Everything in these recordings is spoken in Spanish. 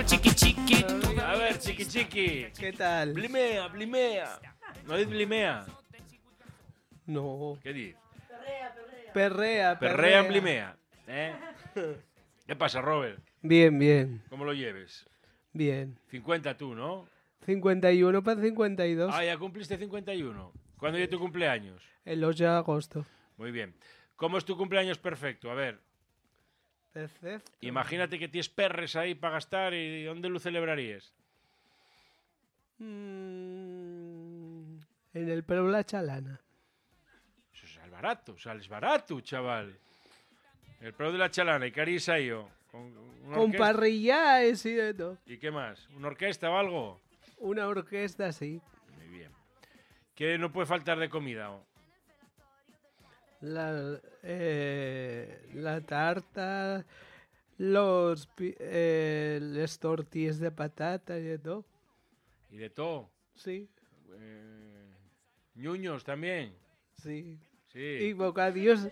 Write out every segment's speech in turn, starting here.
Chiqui chiqui. A ver, chiqui chiqui. ¿Qué tal? Blimea, blimea. ¿No dices blimea? No. ¿Qué dices? Perrea. Perrea en blimea. ¿Eh? ¿Qué pasa, Robert? Bien, bien, ¿Cómo lo lleves? bien. 50 tú, ¿no? 51 para 52. Ah, ya cumpliste 51. ¿Cuándo es tu cumpleaños? El 8 de agosto. Muy bien. ¿Cómo es tu cumpleaños perfecto? A ver, Perfecto. imagínate que tienes perres ahí para gastar y ¿dónde lo celebrarías? En el Perú La Chalana. Eso sales barato, chaval. El pro de la chalana y carisa y yo. Con una Con orquesta. parrillaes y de todo. ¿Y qué más? ¿Una orquesta o algo? Una orquesta, sí. Muy bien. ¿Qué no puede faltar de comida? La tarta, les tortillas de patata y de todo. ¿Y de todo? Sí, ¿Ñuños también? sí. Sí. Y bocadillos.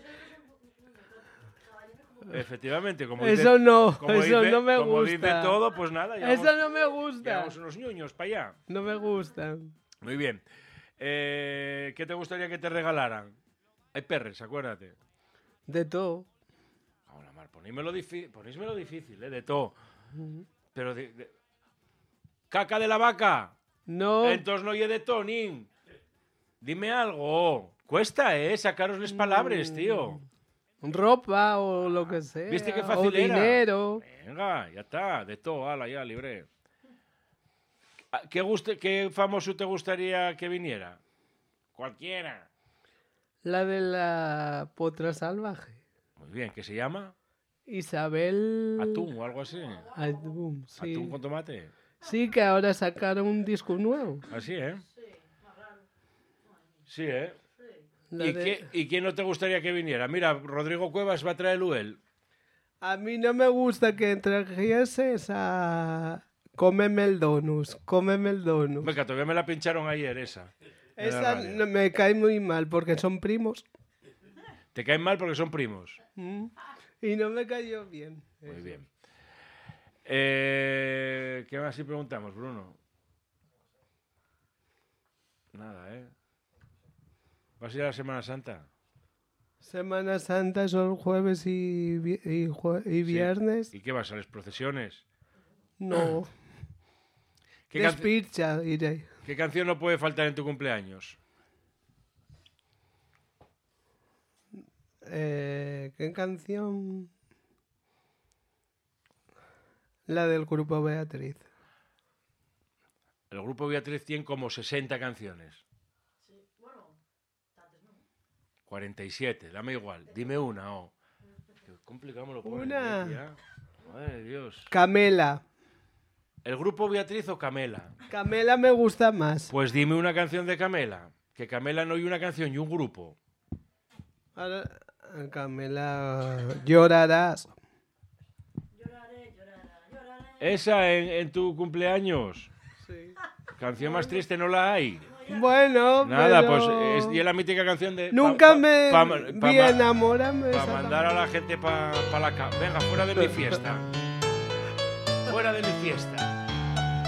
Efectivamente, como Eso no, como eso dice- no me como dice gusta. todo, pues nada, Eso no me gusta. llevamos unos ñuños para allá. No me gusta. Muy bien. ¿Qué te gustaría que te regalaran? Hay perres, acuérdate. De todo. Ahora, Mar, ponéismelo difícil, de todo. Pero ¿caca de la vaca? No, Entonces no oye de todo, nin. Dime algo. Cuesta, sacaros las palabras, tío. ropa o lo que sea. ¿Viste qué o fácil era? dinero. Venga, ya está, de todo, ala, ya, libre. ¿Qué famoso te gustaría que viniera? Cualquiera. La de la potra salvaje. Muy bien, ¿qué se llama? Isabel... Atún o algo así. Atún, sí. Atún con tomate. Sí, que ahora sacaron un disco nuevo. Así, ¿eh? Sí, ¿eh? La de- ¿Y quién no te gustaría que viniera? Mira, Rodrigo Cuevas va a traer el UEL. A mí no me gusta que trajeses a... Cómeme el donus, cómeme el donus. Venga, todavía me la pincharon ayer esa. en la Esa radio. no- me cae muy mal porque son primos. Te caen mal porque son primos. Y no me cayó bien. Muy bien. ¿Qué más si preguntamos, Bruno? Nada, ¿eh? ¿Vas a ir a la Semana Santa? Semana Santa son jueves y viernes. ¿Y qué vas a las procesiones? No. ¿Qué, can- Despircha, iré. qué canción no puede faltar en tu cumpleaños? ¿Qué canción? La del grupo Beatriz. El grupo Beatriz tiene como 60 canciones. 47, dame igual. Dime una, oh. Qué complicado me lo pones, Una. tía. Madre de Dios. Camela. ¿El grupo Beatriz o Camela? Camela me gusta más. Pues dime una canción de Camela. Que Camela no hay una canción y un grupo. Ahora, Camela, llorarás. Esa en tu cumpleaños. Sí. Canción más triste no la hay. Bueno, Nada, pero... pues es la mítica canción de... Nunca me vi enamorarme. Para mandar a la gente para la cama. Venga, fuera de mi fiesta. Fuera de mi fiesta.